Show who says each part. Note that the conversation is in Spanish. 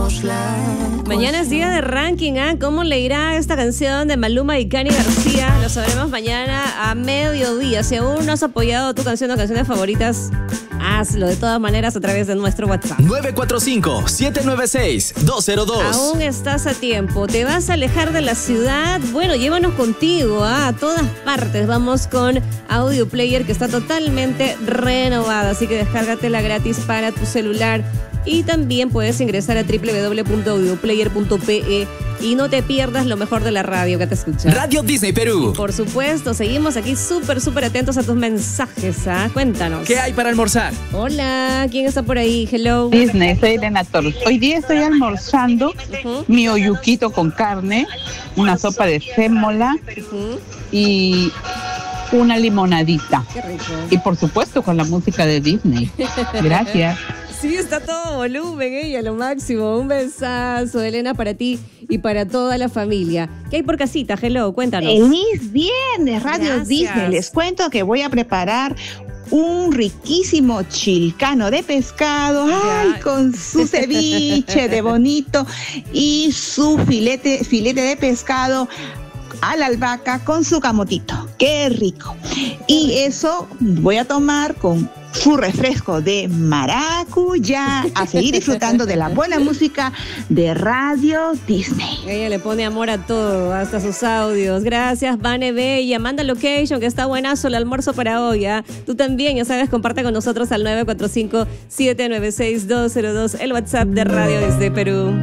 Speaker 1: Mañana es día de ranking, ¿ah? ¿Cómo le irá esta canción de Maluma y Cani García? Lo sabremos mañana a mediodía. Si aún no has apoyado tu canción o canciones favoritas, hazlo de todas maneras a través de nuestro WhatsApp.
Speaker 2: 945-796-202.
Speaker 1: Aún estás a tiempo. ¿Te vas a alejar de la ciudad? Bueno, llévanos contigo, ¿ah? A todas partes. Vamos con Audio Player, que está totalmente renovada, así que descárgatela gratis para tu celular. Y también puedes ingresar a www.audioplayer.pe y no te pierdas lo mejor de la radio que te escucha.
Speaker 2: Radio Disney Perú.
Speaker 1: Por supuesto, seguimos aquí súper atentos a tus mensajes, ¿ah? Cuéntanos.
Speaker 2: ¿Qué hay para almorzar?
Speaker 1: Hola, ¿quién está por ahí? Hello.
Speaker 3: Disney, soy Elena Torres. Hoy día estoy almorzando mi oyuquito con carne, una sopa de sémola y una limonadita.
Speaker 1: Qué rico.
Speaker 3: Y por supuesto con la música de Disney. Gracias.
Speaker 1: Sí, está todo volumen, ella, lo máximo. Un besazo, Elena, para ti y para toda la familia. ¿Qué hay por casita? Hello, cuéntanos.
Speaker 4: Feliz viernes, Radio
Speaker 1: Gracias.
Speaker 4: Disney. Les cuento que voy a preparar un riquísimo chilcano de pescado, ay, con su ceviche de bonito y su filete de pescado a la albahaca con su camotito. ¡Qué rico! Y eso voy a tomar con su refresco de maracuyá, a seguir disfrutando de la buena música de Radio Disney.
Speaker 1: Ella le pone amor a todo, hasta sus audios. Gracias, Vane Bella. Manda location, que está buenazo el almuerzo para hoy, ¿ah? Tú también, ya sabes, comparte con nosotros al 945-796-202, el WhatsApp de Radio Disney Perú.